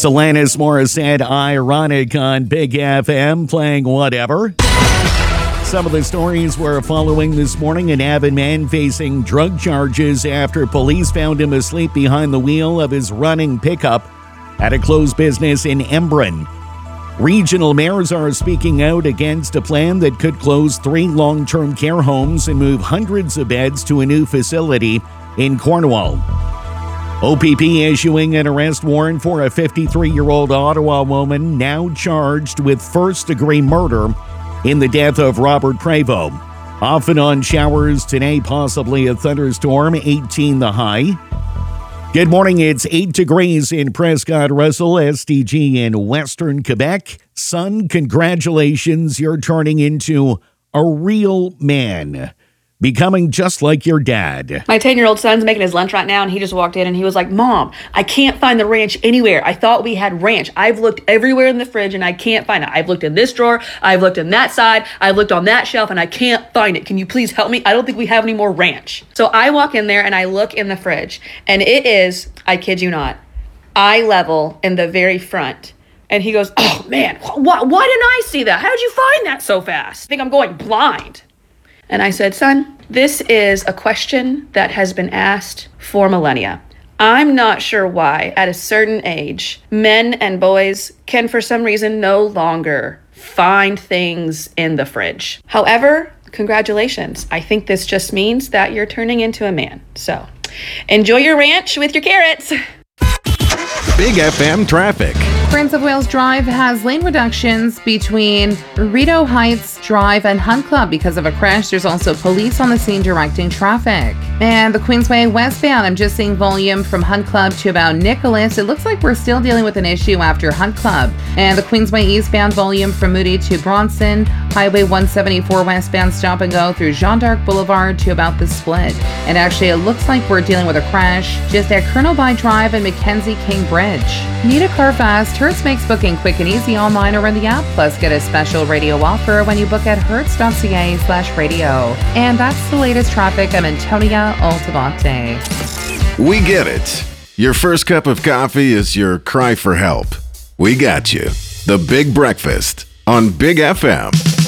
It's Alanis Morissette, Ironic on Big FM, playing whatever. Some of the stories we're following this morning: an avid man facing drug charges after police found him asleep behind the wheel of his running pickup at a closed business in Embrun. Regional mayors are speaking out against a plan that could close 3 long-term care homes and move hundreds of beds to a new facility in Cornwall. OPP issuing an arrest warrant for a 53-year-old Ottawa woman now charged with first-degree murder in the death of Robert Prevost. Off and on showers today, possibly a thunderstorm, 18 the high. Good morning, it's 8 degrees in Prescott Russell, SDG in Western Quebec. Son, congratulations, you're turning into a real man, becoming just like your dad. My 10-year-old son's making his lunch right now, and he just walked in and he was like, Mom, I can't find the ranch anywhere. I thought we had ranch. I've looked everywhere in the fridge and I can't find it. I've looked in this drawer, I've looked in that side, I've looked on that shelf, and I can't find it. Can you please help me? I don't think we have any more ranch. So I walk in there and I look in the fridge, and it is, I kid you not, eye level in the very front. And he goes, oh man, why didn't I see that? How did you find that so fast? I think I'm going blind. And I said, son, this is a question that has been asked for millennia. I'm not sure why, at a certain age, men and boys can for some reason no longer find things in the fridge. However, congratulations. I think this just means that you're turning into a man. So enjoy your ranch with your carrots. Big FM traffic. Prince of Wales Drive has lane reductions between Rideau Heights Drive and Hunt Club because of a crash. There's also police on the scene directing traffic. And the Queensway westbound, I'm just seeing volume from Hunt Club to about Nicholas. It looks like we're still dealing with an issue after Hunt Club. And the Queensway eastbound volume from Moody to Bronson, Highway 174 westbound stop and go through Jean d'Arc Boulevard to about the split. And actually, it looks like we're dealing with a crash just at Colonel By Drive and Mackenzie King Bridge. Need a car fast? Hertz makes booking quick and easy online or in the app. Plus, get a special radio offer when you book at hertz.ca/radio. And that's the latest traffic. I'm Antonia Altamonte. We get it. Your first cup of coffee is your cry for help. We got you. The Big Breakfast on Big FM.